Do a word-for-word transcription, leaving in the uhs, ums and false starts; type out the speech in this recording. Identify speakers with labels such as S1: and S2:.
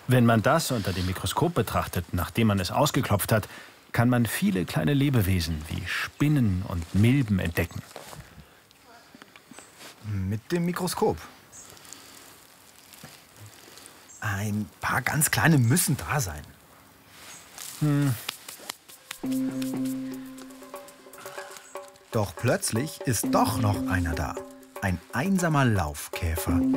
S1: Wenn man das unter dem Mikroskop betrachtet, nachdem man es ausgeklopft hat, kann man viele kleine Lebewesen wie Spinnen und Milben entdecken.
S2: Mit dem Mikroskop. Ein paar ganz kleine müssen da sein.
S1: Hm.
S2: Doch plötzlich ist doch noch einer da. Ein einsamer Laufkäfer.